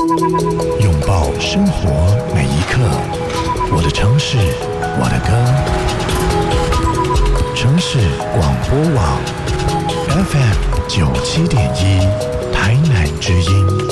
拥抱生活每一刻。我的城市，我的歌。城市广播网 FM 97.1，台南之音。